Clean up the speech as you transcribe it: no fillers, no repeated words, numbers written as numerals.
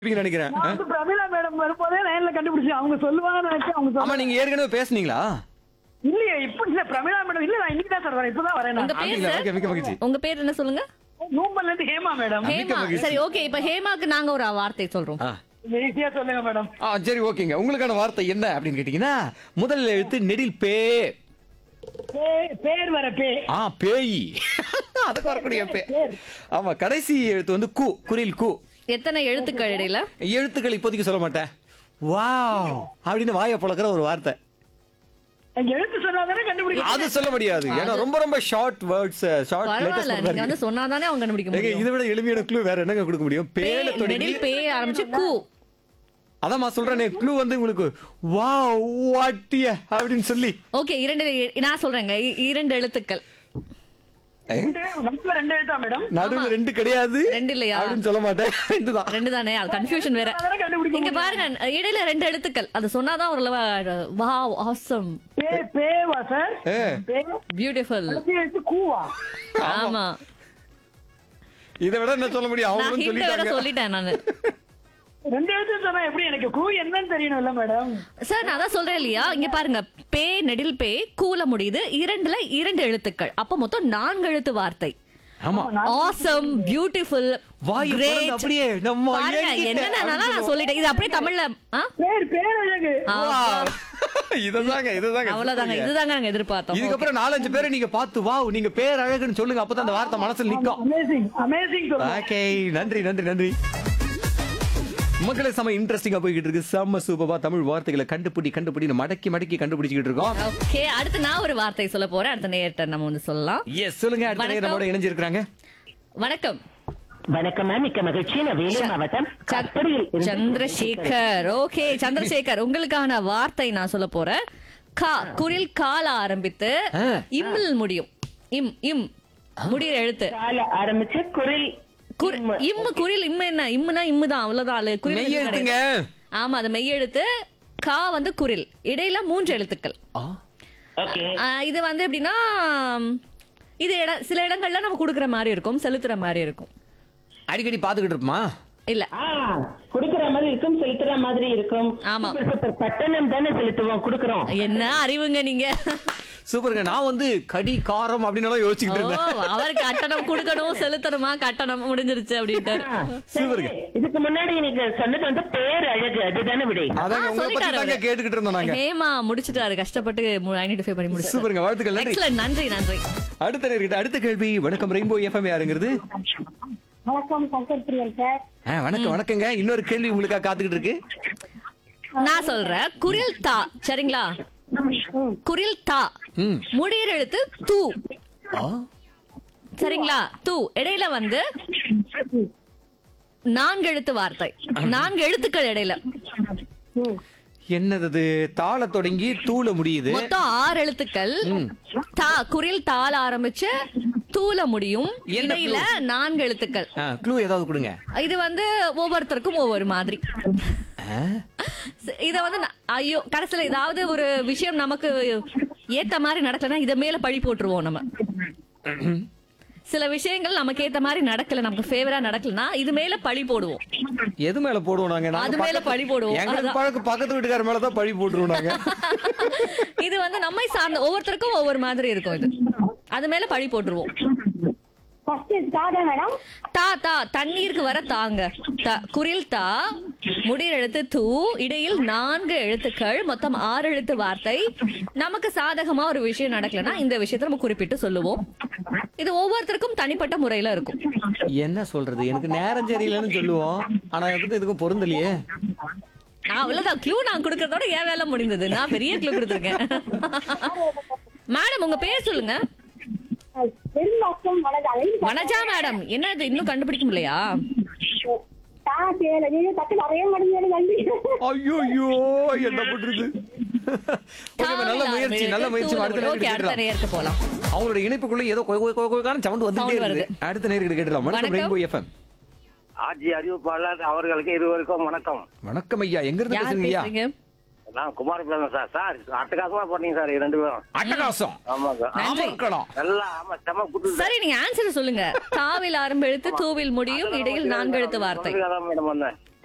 நினைக்கிறேன். நான் வந்து பிரமிளா மேடம் வரும்போதே லைன்ல கண்டுபிடிச்சேன். அவங்க சொல்லுவாங்கன்னு நினைச்சேன். அவங்க ஆமா, நீங்க ஏற்கனவே பேசுனீங்களா? இல்லையே இப்ப இல்ல பிரமிளா மேடம் இல்ல நான் இன்னைக்கு தான் சார் வரேன். இப்பதான் வரேன் உங்க நான். பேர் அப்படிங்களா? சார்? ஓகே, மிக்க மகிழ்ச்சி. உங்க பேர் என்ன சொல்லுங்க? நூம்பல்ல இருந்து ஹேமா மேடம். ஹேமா. மகிழ்ச்சி. சரி, ஓகே. இப்ப ஹேமாக்கு நாங்க ஒரு வார்த்தை சொல்றோம். ஈஸியா சொல்லுங்க மேடம். சரி, ஓகேங்க. உங்களுக்கான வார்த்தை என்ன அப்படின்னு கேட்டீங்கன்னா, முதல் எழுத்து நெடில் பே. பேர் வர பே. பேய். அதுக்கு வரக்கூடிய பே. ஆமா, கடைசி எழுத்து வந்து கு, குரில் கு. எத்தனை எழுத்துக்கள் இடையில? எழுத்துக்கள் இப்போதைக்கு சொல்ல மாட்டேன். வாவ் அப்படின்னு வாயை பழக்கிற ஒரு வார்த்தை. எழுத்து சொன்னாதானே கண்டுபிடிக்க. அது சொல்ல முடியாது. ஏன்னா ரொம்ப ரொம்ப ஷார்ட் வேர்ட்ஸ், ஷார்ட் பரவாயில்ல, நீங்க வந்து சொன்னாதானே அவங்க கண்டுபிடிக்க முடியும். இதை விட எளிமையான க்ளூ வேற என்னங்க கொடுக்க முடியும்? பேல தொடங்கி நெடில் பே ஆரம்பிச்சு கூ. அதான் நான் சொல்றேனே, க்ளூ வந்து உங்களுக்கு வாவ் வாட்டிய அப்படின்னு சொல்லி. ஓகே, நான் சொல்றேங்க. இரண்டு எழுத்துக்கள். நம்பர் ரெண்டு எழுத்தா மேடம்? நடுவுல ரெண்டு கிடையாது. ரெண்டு இல்லையா? அப்படின்னு சொல்ல மாட்டேன். ரெண்டு தான். ரெண்டு தானே, அது கன்ஃபியூஷன் வேற. அதானே கண்டுபிடிக்க இங்க பாருங்க, இடையில ரெண்டு எழுத்துக்கள். அது சொன்னாதான் ஒரு வாவ் ஆசம் பேவா சார்? பே பியூட்டிஃபுல். கடைசி எழுத்து கூவா? ஆமா, இதை விட என்ன சொல்ல முடியும்? நான் அவங்களும் ஹிண்ட் வேற சொல்லிட்டாங்க. சொல்லிட்டேன் நானு. ரெண்டு எழுத்து சொன்னா எப்படி எனக்கு கூ என்னன்னு தெரியணும்ல மேடம்? சார், நான் தான் சொல்றேன் இல்லையா? இங்க பாருங்க, பே நெடில் பே கூல முடியுது. இரண்டுல இரண்டு எழுத்துக்கள். அப்ப மொத்தம் 4 எழுத்து வார்த்தை. ஆமா, ஆசம், பியூட்டிஃபுல், வாய் திறந்து அப்படியே நம்ம ஏங்கிட்ட என்னன்னா அப்படின்னு நான் சொல்லிட்டேன். இது அப்படியே தமிழ்ல பேர் அழகு. இதுதாங்க அவ்வளவுதாங்க. இதுதாங்க நாங்க எதிர்பார்த்தோம். இதுக்கப்புறம் 4-5 பேரை நீங்க பார்த்து வாவ் நீங்க பேர் அழகுன்னு சொல்லுங்க. அப்பதான் அந்த வார்த்தை மனசுல நிக்கும். அமேசிங் அமேசிங் சொல்லுங்க. ஓகே, நன்றி நன்றி நன்றி. மக்களே, செம இன்ட்ரெஸ்டிங்கா போய்கிட்டு இருக்கு. செம்ம சூப்பரா தமிழ் வார்த்தைகளை கண்டுபிடி மடக்கி மடக்கிட்டு இருக்கோம். ஓகே, அடுத்து நான் ஒரு வார்த்தை சொல்ல போறேன். அடுத்த நேரத்தை நம்ம வந்து சொல்லலாம். எஸ், சொல்லுங்க. அடுத்த நேரம் நம்மளோட இணைஞ்சிருக்காங்க. வணக்கம். வணக்கம் மேம், மிக்க மகிழ்ச்சி. நான் வேலூர் மாவட்டம் கட்படியில் இருந்து சந்திரசேகர். ஓகே சந்திரசேகர், உங்களுக்கான வார்த்தை நான் சொல்ல போறேன். கா, குரில் கால ஆரம்பித்து இம்மில் முடியும். இம் இம் முடிகிற எழுத்து. கால ஆரம்பிச்சு குரில் இம்மு குரில் இம்மு. என்ன இம்முனா இம்முதான், அவ்வளவுதான். மெய் எழுத்துங்க. ஆமா, அது மெய் எழுத்து. கா வந்து குரில். இடையில 3 எழுத்துக்கள். ஓகே. இது வந்து எப்படின்னா, இது சில இடங்கள்ல நம்ம குடுக்கற மாதிரி இருக்கும், செலுத்துற மாதிரி இருக்கும். அடிக்கடி பாத்துக்கிட்டு இருப்போமா? இல்ல, குடுக்கற மாதிரி இருக்கும், செலுத்துற மாதிரி இருக்கும். ஆமா. சூப்பர். பட்டணம் தானே செலுத்துவோம், குடுக்கறோம். என்ன அறிவுங்க நீங்க. சூப்பருங்க. நான் வந்து கடி காரம் அப்படின்னு யோசிச்சுக்கிட்டு இருந்தேன். அவருக்கு கட்டணம் குடுக்கணும், செலுத்தணுமா, கட்டணம் முடிஞ்சிருச்சு அப்படின்ட்டு. சூப்பருங்க. இதுக்கு முன்னாடி நீங்க சொன்னது வந்து பேர் அழகு, அதுதானே விடை. அதாங்க உங்களை பத்தி சொல்லிட்டாரு தாங்க அவரு. கேட்டுக்கிட்டு இருந்தோம் நாங்க. ஹேமா முடிச்சிட்டாரு, கஷ்டப்பட்டு ஐடென்டிஃபை பண்ணி முடிச்சாரு. சூப்பருங்க, வாழ்த்துக்கள். நன்றி. எக்ஸலென்ட், நன்றி நன்றி. அடுத்த நேர்கிட்ட அடுத்த கேள்வி. வணக்கம், ரெயின்போ எஃப்எம். யாருங்கிறது? வணக்கம் சங்கர் பிரியன் சார். வணக்கங்க. இன்னொரு கேள்வி உங்களுக்காக காத்துக்கிட்டு இருக்கு. நான் சொல்றேன். குரில் தா, சரிங்களா? குரில் தா முடிகிற எழுத்து தூ, சரிங்களா? தூ இடையில வந்து 4 எழுத்து வார்த்தை. 4 எழுத்துக்கள் இடையில. என்னது? தாள தொடங்கி தூள முடியுது. மொத்தம் 6 எழுத்துக்கள். தா, குரில் தாள ஆரம்பிச்சு தூல முடியும். என்ன இடையில 4 எழுத்துக்கள். க்ளூ ஏதாவது கொடுங்க. இது வந்து ஒவ்வொருத்தருக்கும் ஒவ்வொரு மாதிரி. இத வந்து ஐயோ, கடைசியில ஏதாவது ஒரு விஷயம் நமக்கு ஏத்த மாதிரி நடக்கலன்னா இத மேல பழி போட்டுருவோம் நம்ம. சில விஷயங்கள் நமக்கு ஏத்த மாதிரி நடக்கல, நமக்கு ஃபேவரா நடக்கலன்னா இது மேல பழி போடுவோம். எது மேல போடுவோம் நாங்க? அது மேல பழி போடுவோம். பக்கத்து வீட்டுக்கார மேலதான் பழி போட்டுருவோம் நாங்க. இது வந்து நம்மை சார்ந்த ஒவ்வொருத்தருக்கும் ஒவ்வொரு மாதிரி இருக்கும். இது அது மேல பழி போட்டுருவோம். தா, தா தண்ணீருக்கு வர தாங்க. குரில் தா, முடிகிற எழுத்து தூ, இடையில் 4 எழுத்துக்கள், மொத்தம் 6 எழுத்து வார்த்தை. நமக்கு சாதகமா ஒரு விஷயம் நடக்கலன்னா இந்த விஷயத்தை நம்ம குறிப்பிட்டு சொல்லுவோம். இது ஒவ்வொருத்தருக்கும் தனிப்பட்ட முறையில இருக்கும். என்ன சொல்றது? எனக்கு நேரம் சரியில்லைன்னு சொல்லுவோம். ஆனா இதுக்கும் பொருந்தலையே. அவ்வளவுதான். க்ளூ நான் கொடுக்கறதோட என் வேலை முடிந்தது. நான் பெரிய க்ளூ கொடுத்துருக்கேன். மேடம், உங்க பேர் சொல்லுங்க. வனஜா மேடம். என்ன இது இன்னும் கண்டுபிடிக்க முடியலையா? ஐயோ, என்ன பண்றது? நல்ல முயற்சி, நல்ல முயற்சி. அடுத்த நேருக்கு போலாம். அவங்களோட இணைப்புக்குள்ள ஏதோ சவுண்ட் வந்துட்டே இருக்கு. அடுத்த நேருக்கு கேட்டலாம். வணக்கம், ரெயின்போ எஃப்எம். ஆட்சி அறிவிப்பாளர் அவர்களுக்கு இருவருக்கும் வணக்கம். வணக்கம் ஐயா. எங்க இருந்து பேசுறீங்க ஐயா? நான் குமார் பேசுறேன் சார். சார் அட்டகாசமா போட்டீங்க சார், 2 பேரும். அட்டகாசம். ஆமாங்க. நல்லா ஆமா, செம குட்டு. சரி, நீங்க ஆன்சர் சொல்லுங்க. தாவில் ஆரம்ப எழுத்து, தூவில் முடியும், இடையில் 4 எழுத்து வார்த்தை. மேடம் வந்தேன்.